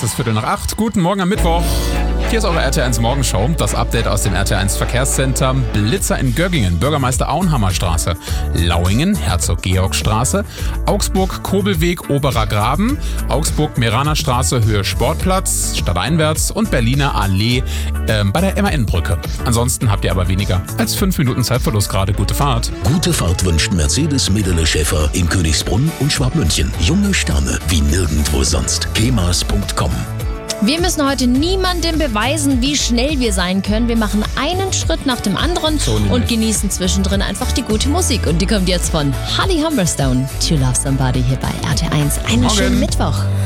ist 7:45. Guten Morgen am Mittwoch. Hier ist eure RT1 Morgenshow. Das Update aus dem RT1 Verkehrscenter. Blitzer in Göggingen, Bürgermeister Auenhammerstraße. Lauingen, Herzog-Georg-Straße. Augsburg-Kobelweg, Oberer Graben. Augsburg-Meraner-Straße, Höhe Sportplatz, stadteinwärts. Und Berliner Allee bei der MAN-Brücke. Ansonsten habt ihr aber weniger als 5 Minuten Zeitverlust gerade. Gute Fahrt. Gute Fahrt wünscht Mercedes Medele Schäfer in Königsbrunn und Schwabmünchen. Junge Sterne wie nirgendwo sonst. kemas.com. Wir müssen heute niemandem beweisen, wie schnell wir sein können. Wir machen einen Schritt nach dem anderen und genießen zwischendrin einfach die gute Musik. Und die kommt jetzt von Holly Humberstone, To Love Somebody hier bei RT1. Einen schönen Mittwoch.